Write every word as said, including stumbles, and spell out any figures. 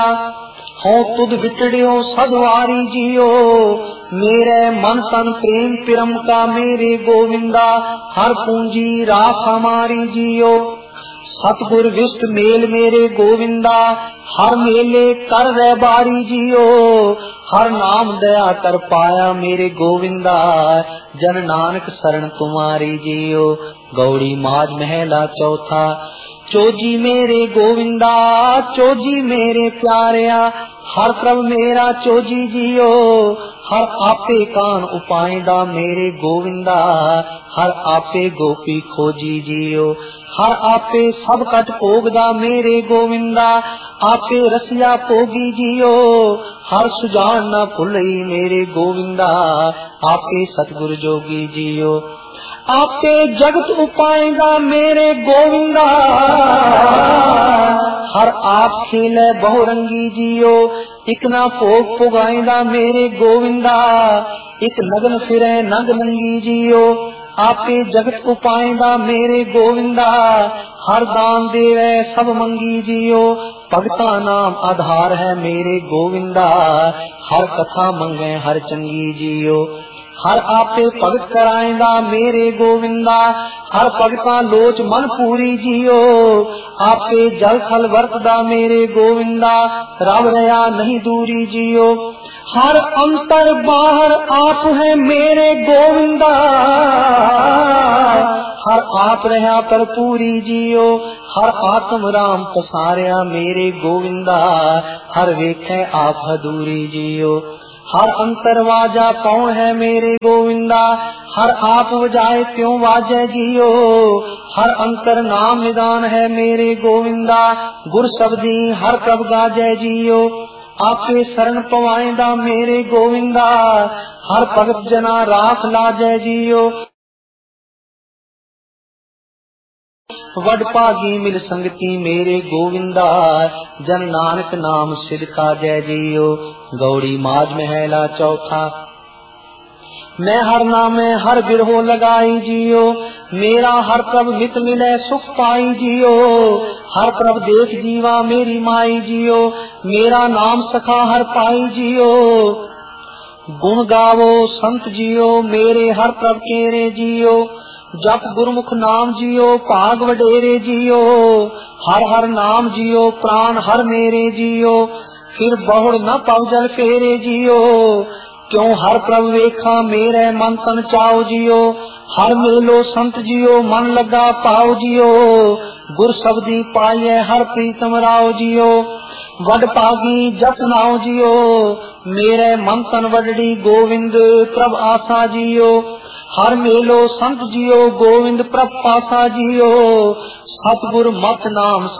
हो तुद विटड़ियो सदवारी जियो, मेरे मन तन प्रेम पिरम का मेरे गोविंदा, हर पूंजी राख हमारी जियो। सतगुर विष्ट मेल मेरे गोविंदा, हर मेले कर रह बारी जियो, हर नाम दया कर पाया मेरे गोविंदा, जन नानक शरण तुम्हारी जियो। गौड़ी माज महला चौथा। चोजी मेरे गोविंदा चोजी मेरे प्यारिया, हर प्रभ मेरा चोजी जियो, हर आपे कान उपाइंदा मेरे गोविंदा, हर आपे गोपी खोजी जियो। हर आपे सब कट भोगदा मेरे गोविंदा, आपे रसिया भोगी जियो, हर सुजान न भुलई मेरे गोविंदा, आपे सतगुरु जोगी जियो। आपे जगत उपाएगा मेरे गोविंदा, हर आप खेले बहुरंगी जियो, इक ना भोग पुगाएगा मेरे गोविंदा, इक नगन फिरे नग नंगी जियो। आपे जगत उपाएगा मेरे गोविंदा, हर दान देवे सब मंगी जियो, भगता नाम आधार है मेरे गोविंदा, हर कथा मंगे हर चंगी जियो। हर आपे भगत कराएगा मेरे गोविंदा, हर भगता लोच मन पूरी जियो, आपे जल थल वरतदा मेरे गोविंदा, रब रया नहीं दूरी जियो। हर अंतर बाहर आप है मेरे गोविंदा, हर आप रहा पर पूरी जियो, हर आत्म राम पसारिया मेरे गोविंदा, हर वेखे आप हदूरी जियो। हर अंतर वाजा कौन है मेरे गोविंदा, हर आप वजाए त्यों वाजे जियो, हर अंतर नाम निदान है मेरे गोविंदा, गुर शब्दी हर प्रभ गाजे जियो। आपे शरण पवाएंदा मेरे गोविंदा, हर भगत जना राख लाजे जियो। वड भागी मिल संगति मेरे गोविंदा, जन नानक नाम सिद्ध काजै जियो। गौड़ी माज महला चौथा। मैं हर नामे हर बिरहो लगाई जियो, मेरा हर प्रभ मित मिले सुख पाई जियो, हर प्रभ देख जीवा मेरी माई जियो, मेरा नाम सखा हर पाई जियो। गुण गावो संत जियो मेरे हर प्रभ केरे जियो, जप गुरमुख नाम जियो भाग वडेरे जियो, हर हर नाम जियो प्राण हर मेरे जियो, फिर बहुड़ न पव जल फेरे जियो। क्यों हर प्रभ वेखा मेरे मन तन चाओ जियो, हर मेलो संत जियो मन लगा पाओ जियो, गुर शब्दी पाइए हर प्रीतम राव जियो। वड पागी जप नाओ जियो, मेरे मन तन वडड़ी गोविंद प्रभ आसा जियो, हर मेलो संत जियो गोविंद प्रभ पासा जियो। सतगुर मत नाम